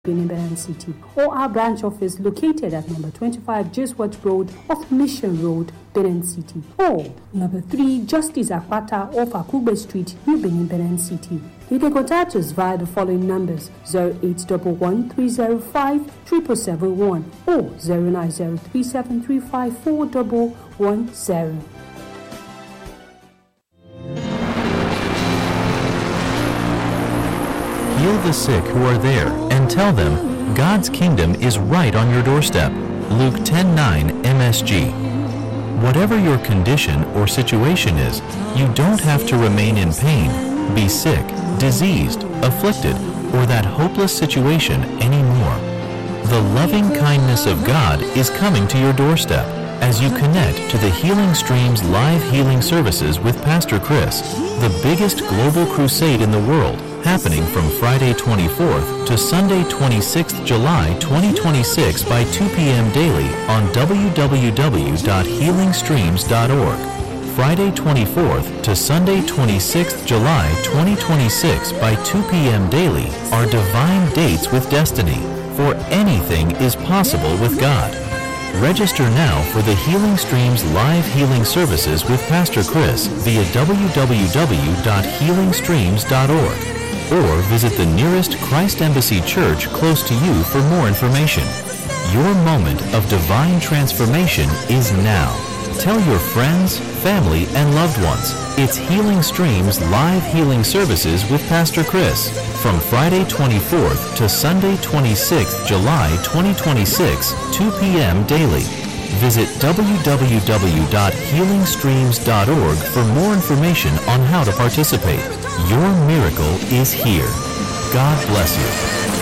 Benin City, or our branch office located at number 25 Jeswat Road off Mission Road, Benin City, or number 3 Justice Akpata off Akugbe Street, New Benin City. You can contact us via the following numbers: 0811-305-7771 or 09037354110. Heal the sick who are there and tell them God's kingdom is right on your doorstep. Luke 10:9 MSG. Whatever your condition or situation is, you don't have to remain in pain, be sick, diseased, afflicted, or that hopeless situation anymore. The loving kindness of God is coming to your doorstep as you connect to the Healing Streams live healing services with Pastor Chris, the biggest global crusade in the world, happening from Friday 24th to Sunday 26th July 2026 by 2 p.m. daily on www.healingstreams.org. Friday 24th to Sunday 26th July 2026 by 2 p.m. daily are divine dates with destiny, for anything is possible with God. Register now for the Healing Streams live healing services with Pastor Chris via www.healingstreams.org or visit the nearest Christ Embassy Church close to you for more information. Your moment of divine transformation is now. Tell your friends, family, and loved ones. It's Healing Streams live healing services with Pastor Chris from Friday 24th to Sunday 26th July 2026, 2 p.m. daily. Visit www.healingstreams.org for more information on how to participate. Your miracle is here. God bless you.